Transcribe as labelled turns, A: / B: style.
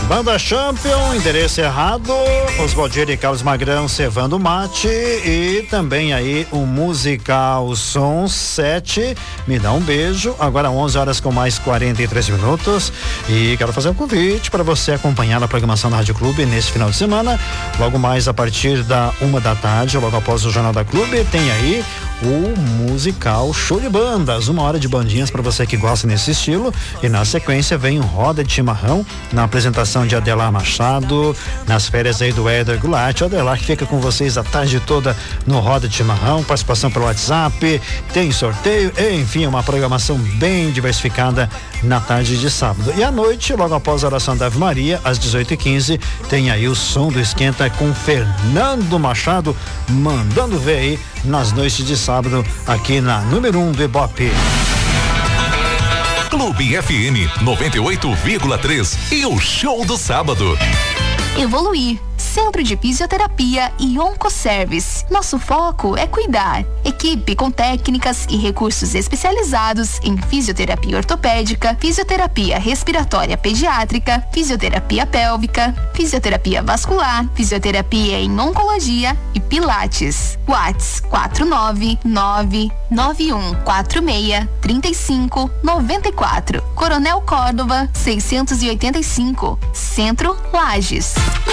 A: Banda Champion, endereço errado, Oswaldir e Carlos Magrão cevando mate e também aí o musical Som 7, me dá um beijo, agora 11 horas com mais 43 minutos e quero fazer um convite para você acompanhar a programação da Rádio Clube nesse final de semana, logo mais a partir da 1 da tarde, logo após o Jornal da Clube, tem aí o musical Show de Bandas, 1 hora de bandinhas para você que gosta nesse estilo e na sequência vem o Roda de Chimarrão na apresentação de Adelar Machado, nas férias aí do Éder Goulart, o Adelar que fica com vocês a tarde toda no Roda de Chimarrão, participação pelo WhatsApp, tem sorteio, enfim, uma programação bem diversificada na tarde de sábado. E à noite, logo após a oração da Ave Maria, às 18h15, tem aí o Som do Esquenta com Fernando Machado, mandando ver aí nas noites de sábado aqui na número 1 do Ibope.
B: Clube FM 98,3 e o show do sábado.
C: Evoluir, Centro de Fisioterapia e Oncoservice. Nosso foco é cuidar. Equipe com técnicas e recursos especializados em fisioterapia ortopédica, fisioterapia respiratória pediátrica, fisioterapia pélvica, fisioterapia vascular, fisioterapia em oncologia e pilates. WhatsApp 49991463594. Coronel Córdova 685, Centro Lages.